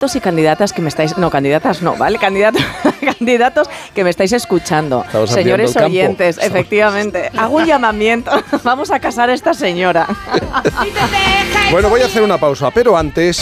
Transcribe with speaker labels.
Speaker 1: y candidatas que me estáis... No, candidatas no, ¿vale? Candidatos que me estáis escuchando.
Speaker 2: Estamos
Speaker 1: Señores
Speaker 2: ampliando el
Speaker 1: oyentes,
Speaker 2: campo.
Speaker 1: efectivamente. Hago un llamamiento. Vamos a casar a esta señora.
Speaker 2: Bueno, voy a hacer una pausa, pero antes...